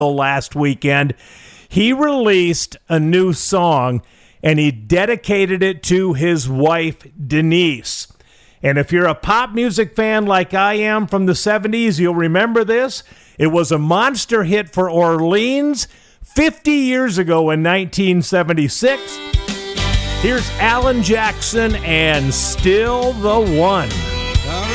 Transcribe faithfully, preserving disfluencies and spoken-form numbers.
last weekend. He released a new song, and he dedicated it to his wife, Denise. And if you're a pop music fan like I am from the seventies, you'll remember this. It was a monster hit for Orleans fifty years ago in nineteen seventy-six. Here's Alan Jackson and Still the One.